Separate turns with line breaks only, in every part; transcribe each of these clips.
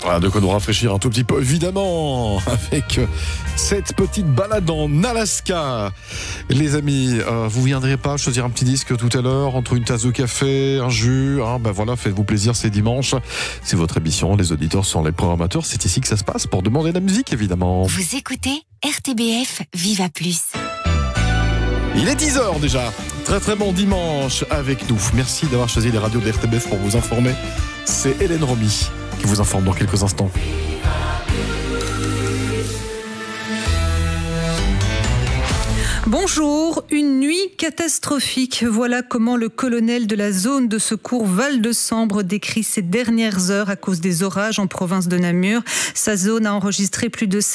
Voilà, de quoi nous rafraîchir un tout petit peu, évidemment, avec cette petite balade en Alaska. Les amis, vous viendrez pas choisir un petit disque tout à l'heure, entre une tasse de café, un jus, ben voilà, faites-vous plaisir, c'est dimanche. C'est votre émission, les auditeurs sont les programmateurs, c'est ici que ça se passe pour demander la musique, évidemment.
Vous écoutez RTBF Viva Plus.
Il est 10h déjà. Très très bon dimanche avec nous. Merci d'avoir choisi les radios de RTBF pour vous informer. C'est Hélène Romy qui vous informe dans quelques instants.
Bonjour, une nuit catastrophique. Voilà comment le colonel de la zone de secours Val-de-Sambre décrit ces dernières heures à cause des orages en province de Namur. Sa zone a enregistré plus de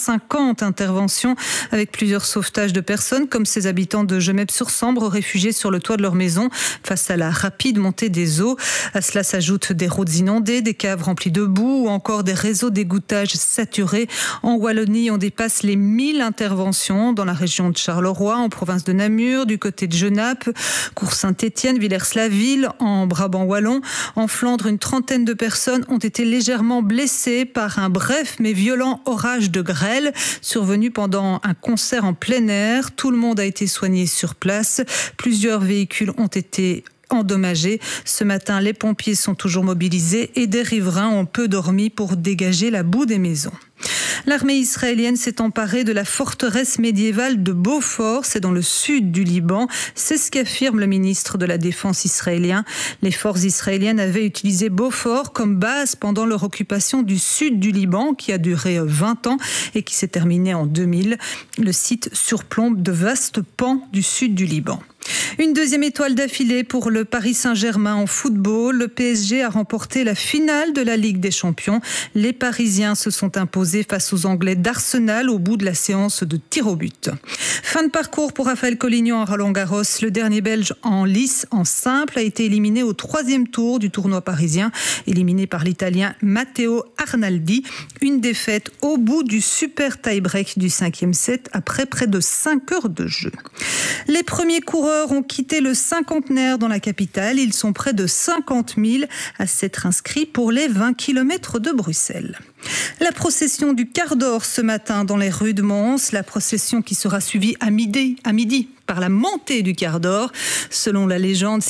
750 interventions avec plusieurs sauvetages de personnes comme ces habitants de Gemep-sur-Sambre réfugiés sur le toit de leur maison face à la rapide montée des eaux. À cela s'ajoutent des routes inondées, des caves remplies de boue ou encore des réseaux d'égouttage saturés. En Wallonie, on dépasse les 1000 interventions dans la région de Charleroi, en province de Namur, du côté de Genappe, Cours-Saint-Étienne, Villers-la-Ville, en Brabant wallon. En Flandre, une trentaine de personnes ont été légèrement blessées par un bref mais violent orage de grêle survenu pendant un concert en plein air. Tout le monde a été soigné sur place. Plusieurs véhicules ont été endommagés. Ce matin, les pompiers sont toujours mobilisés et des riverains ont peu dormi pour dégager la boue des maisons. L'armée israélienne s'est emparée de la forteresse médiévale de Beaufort, c'est dans le sud du Liban. C'est ce qu'affirme le ministre de la Défense israélien. Les forces israéliennes avaient utilisé Beaufort comme base pendant leur occupation du sud du Liban, qui a duré 20 ans et qui s'est terminée en 2000. Le site surplombe de vastes pans du sud du Liban. Une deuxième étoile d'affilée pour le Paris Saint-Germain en football. Le PSG a remporté la finale de la Ligue des Champions. Les Parisiens se sont imposés face aux Anglais d'Arsenal au bout de la séance de tir au but. Fin de parcours pour Raphaël Collignon à Roland-Garros. Le dernier Belge en lice, en simple, a été éliminé au 3e tour du tournoi parisien, éliminé par l'Italien Matteo Arnaldi. Une défaite au bout du super tie-break du 5e set après près de 5 heures de jeu. Les premiers coureurs ont quitté le cinquantenaire dans la capitale. Ils sont près de 50 000 à s'être inscrits pour les 20 km de Bruxelles. La procession du quart d'or ce matin dans les rues de Mons, la procession qui sera suivie à midi par la montée du quart d'or. Selon la légende,